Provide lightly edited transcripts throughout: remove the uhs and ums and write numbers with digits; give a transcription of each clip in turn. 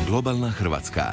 Globalna Hrvatska.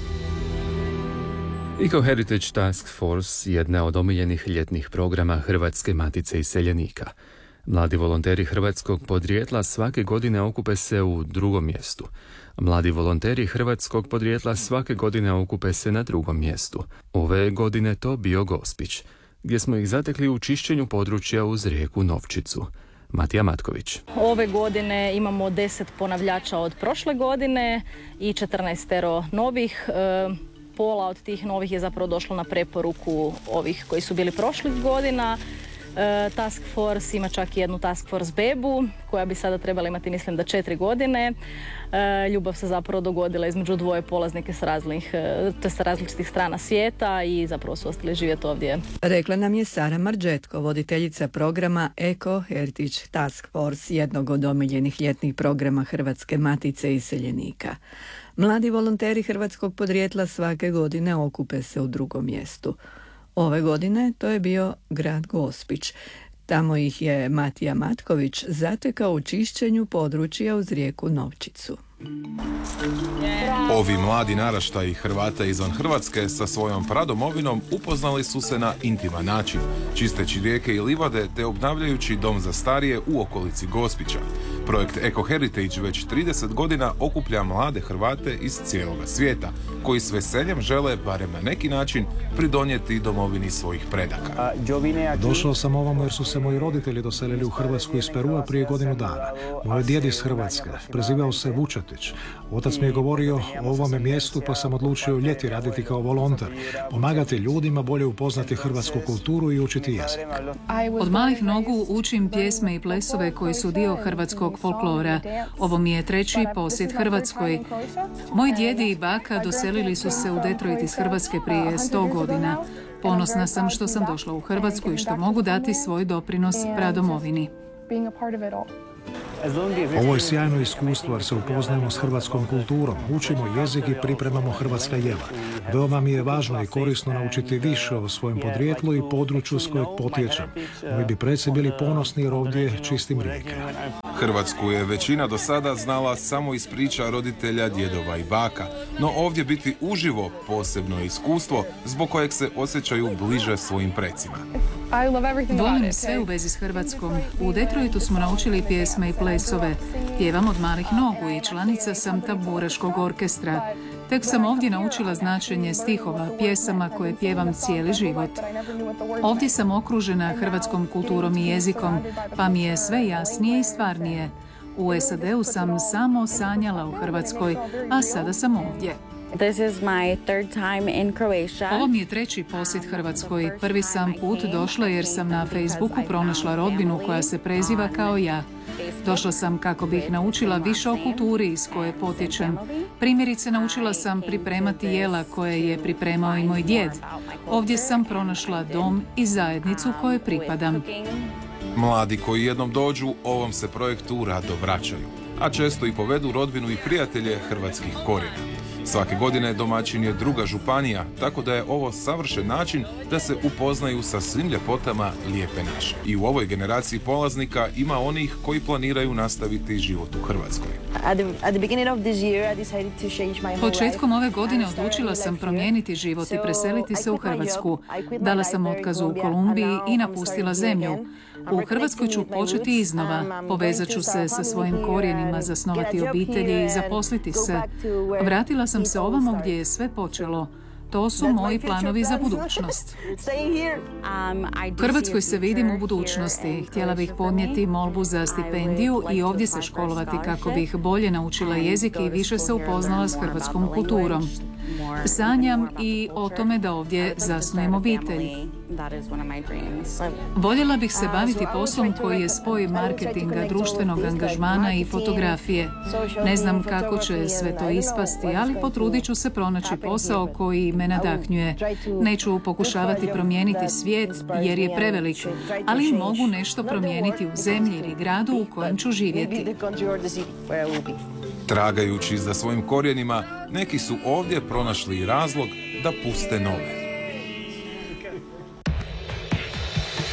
Eco Heritage Task Force jedna od omiljenih ljetnih programa Hrvatske matice iseljenika. Mladi volonteri hrvatskog podrijetla svake godine okupe se u drugom mjestu. Mladi volonteri hrvatskog podrijetla svake godine okupe se na drugom mjestu. Ove godine to bio Gospić, gdje smo ih zatekli u čišćenju područja uz rijeku Novčicu. Matija Matković. Ove godine imamo 10 ponavljača od prošle godine i 14 novih. Pola od tih novih je zapravo došlo na preporuku ovih koji su bili prošlih godina. Task Force ima čak i jednu Task Force bebu koja bi sada trebala imati, mislim da 4 godine. Ljubav se zapravo dogodila između dvoje polaznike sa različitih strana svijeta i zapravo su ostali živjeti ovdje. Rekla nam je Sara Marđetko, voditeljica programa Eco Heritage Task Force, jednog od omiljenih ljetnih programa Hrvatske matice iseljenika. Mladi volonteri hrvatskog podrijetla svake godine okupe se u drugom mjestu. Ove godine to je bio grad Gospić. Tamo ih je Matija Matković zatekao u čišćenju područja uz rijeku Novčicu. Ovi mladi naraštaji Hrvata izvan Hrvatske sa svojom pradomovinom upoznali su se na intiman način, čisteći rijeke i livade te obnavljajući dom za starije u okolici Gospića. Projekt Eco Heritage već 30 godina okuplja mlade Hrvate iz cijeloga svijeta, koji s veseljem žele, barem na neki način, pridonijeti domovini svojih predaka. Došao sam ovamo jer su se moji roditelji doselili u Hrvatsku iz Perua prije godinu dana. Moj djed iz Hrvatske, prezivao se Vučetić. Otac mi je govorio o ovome mjestu pa sam odlučio ljeti raditi kao volonter, pomagati ljudima bolje upoznati hrvatsku kulturu i učiti jezik. Od malih nogu učim pjesme i plesove koji su dio hrvatskog folklora. Ovo mi je 3. posjet Hrvatskoj. Moji djedi i baka doselili su se u Detroit iz Hrvatske prije 100 godina. Ponosna sam što sam došla u Hrvatsku i što mogu dati svoj doprinos pradomovini. Ovo je sjajno iskustvo jer se upoznajemo s hrvatskom kulturom, učimo jezik i pripremamo hrvatska jela. Veoma mi je važno i korisno naučiti više o svojem podrijetlu i području s kojeg potječem. Moji bi preci bili ponosni jer ovdje čistim rijeke. Hrvatsku je većina do sada znala samo iz priča roditelja, djedova i baka, no ovdje biti uživo posebno iskustvo zbog kojeg se osjećaju bliže svojim precima. Volim sve u vezi s Hrvatskom. U Detroitu smo naučili pjesme i plesove. Pjevam od malih nogu i članica sam tamburaškog orkestra. Tek sam ovdje naučila značenje stihova, pjesama koje pjevam cijeli život. Ovdje sam okružena hrvatskom kulturom i jezikom, pa mi je sve jasnije i stvarnije. U SAD-u sam samo sanjala u Hrvatskoj, a sada sam ovdje. Ovo mi je 3. posjet Hrvatskoj. Prvi sam put došla jer sam na Facebooku pronašla rodbinu koja se preziva kao ja. Došla sam kako bih naučila više o kulturi iz koje potječem. Primjerice, naučila sam pripremati jela koje je pripremao i moj djed. Ovdje sam pronašla dom i zajednicu kojoj pripadam. Mladi koji jednom dođu, ovom se projektu rado vraćaju, a često i povedu rodbinu i prijatelje hrvatskih korijena. Svake godine domaćin je druga županija, tako da je ovo savršen način da se upoznaju sa svim ljepotama lijepe naše. I u ovoj generaciji polaznika ima onih koji planiraju nastaviti život u Hrvatskoj. Početkom ove godine odlučila sam promijeniti život i preseliti se u Hrvatsku. Dala sam otkaz u Kolumbiji i napustila zemlju. U Hrvatskoj ću početi iznova. Povezat ću se sa svojim korijenima, zasnovati obitelji i zaposliti se. Vratila sam se ovamo gdje je sve počelo. To su moji planovi za budućnost. U Hrvatskoj se vidim u budućnosti. Htjela bih podnijeti molbu za stipendiju i ovdje se školovati kako bih bolje naučila jezik i više se upoznala s hrvatskom kulturom. Sanjam i o tome da ovdje zasnujem obitelj. Voljela bih se baviti poslom koji je spoj marketinga, društvenog angažmana i fotografije. Ne znam kako će sve to ispasti, ali potrudit ću se pronaći posao koji me nadahnjuje. Neću pokušavati promijeniti svijet jer je prevelik, ali mogu nešto promijeniti u zemlji ili gradu u kojem ću živjeti. Tragajući za svojim korijenima, neki su ovdje pronašli razlog da puste nove.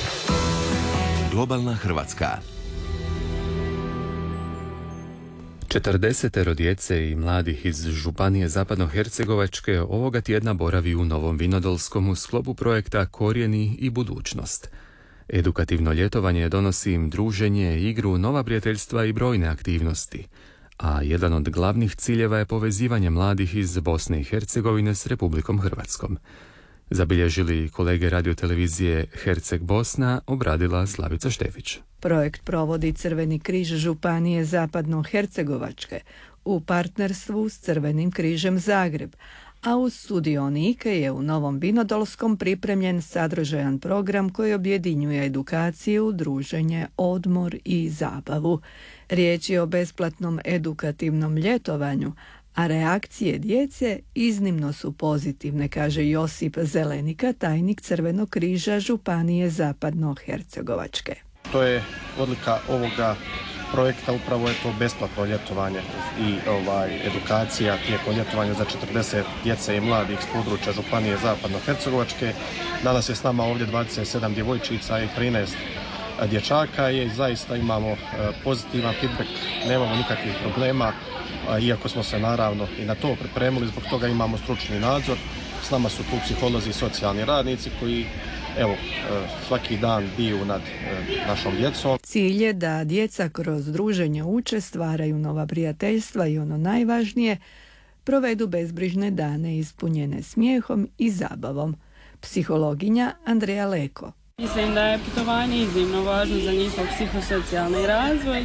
Globalna Hrvatska. 40 djece i mladih iz Županije Zapadnohercegovačke ovoga tjedna boravi u Novom Vinodolskom u sklopu projekta Korijeni i budućnost. Edukativno ljetovanje donosi im druženje, igru, nova prijateljstva i brojne aktivnosti, a jedan od glavnih ciljeva je povezivanje mladih iz Bosne i Hercegovine s Republikom Hrvatskom. Zabilježili kolege radiotelevizije Herceg Bosna, obradila Slavica Štefić. Projekt provodi Crveni križ Županije Zapadno-Hercegovačke u partnerstvu s Crvenim križem Zagreb, a uz sudionike je u Novom Vinodolskom pripremljen sadržajan program koji objedinjuje edukaciju, druženje, odmor i zabavu. Riječ je o besplatnom edukativnom ljetovanju, a reakcije djece iznimno su pozitivne, kaže Josip Zelenika, tajnik Crvenog križa Županije Zapadno-Hercegovačke. To je odlika ovoga projekta, upravo je to besplatno ljetovanje i edukacija tijekom ljetovanja za 40 djece i mladih s područja Županije Zapadno-Hercegovačke. Danas je s nama ovdje 27 djevojčica i 13 dječaka i zaista imamo pozitivan feedback, nemamo nikakvih problema, iako smo se naravno i na to pripremili, zbog toga imamo stručni nadzor. S nama su tu psiholozi i socijalni radnici koji svaki dan biju nad našom djecom. Cilj je da djeca kroz druženje uče, stvaraju nova prijateljstva i ono najvažnije, provedu bezbrižne dane ispunjene smijehom i zabavom. Psihologinja Andreja Leko. Mislim da je putovanje iznimno važno za njihov psihosocijalni razvoj.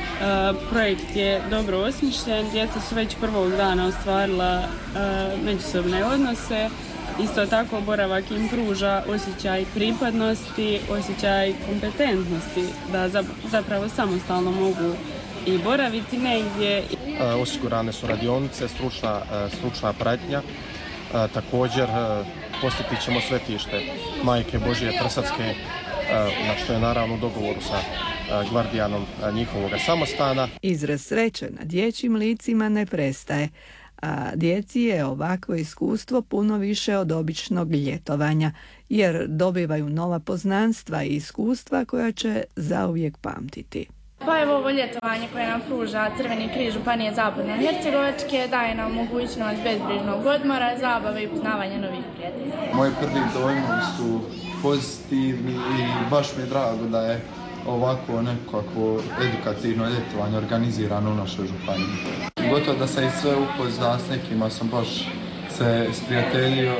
Projekt je dobro osmišljen, djeca su već prvog dana ostvarila međusobne odnose. Isto tako boravak im pruža osjećaj pripadnosti, osjećaj kompetentnosti, da zapravo samostalno mogu i boraviti negdje. Osigurane su radionice, stručna pratnja. Također posjetit ćemo svetište Majke Božije Trsatske, što je naravno u dogovoru sa gvardijanom njihovoga samostana. Izraz sreće na dječjim licima ne prestaje, a djeci je ovakvo iskustvo puno više od običnog ljetovanja, jer dobivaju nova poznanstva i iskustva koja će zauvijek pamtiti. Pa evo ovo ljetovanje koje nam pruža Crveni križ Županije Zapadno-Hercegovačke daje nam mogućnost bezbrižnog odmora, zabave i upoznavanja novih prijatelja. Moji prvi dojmovi su pozitivni i baš mi je drago da je ovako nekako edukativno ljetovanje organizirano u našoj županiji. Gotovo da sam i sve upoznao, s nekima sam baš se sprijateljio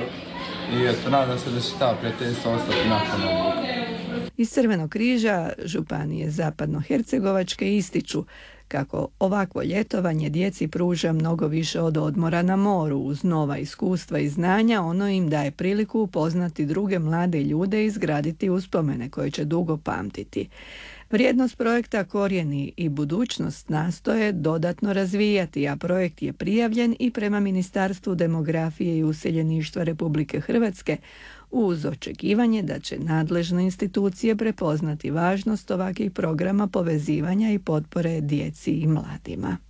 i nadam se da će ta prijateljstva ostati nakon ovog. Iz Crvenog križa Županije Zapadno-Hercegovačke ističu kako ovakvo ljetovanje djeci pruža mnogo više od odmora na moru. Uz nova iskustva i znanja ono im daje priliku upoznati druge mlade ljude i izgraditi uspomene koje će dugo pamtiti. Vrijednost projekta Korijeni i budućnost nastoje dodatno razvijati, a projekt je prijavljen i prema Ministarstvu demografije i useljeništva Republike Hrvatske uz očekivanje da će nadležne institucije prepoznati važnost ovakvih programa povezivanja i potpore djeci i mladima.